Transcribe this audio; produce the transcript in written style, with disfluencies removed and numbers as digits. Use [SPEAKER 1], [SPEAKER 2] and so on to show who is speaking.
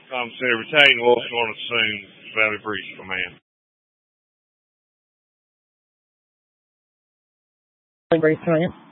[SPEAKER 1] Senator Battalion Wilson on assume Valley Breach Command.
[SPEAKER 2] Valley Breach Command.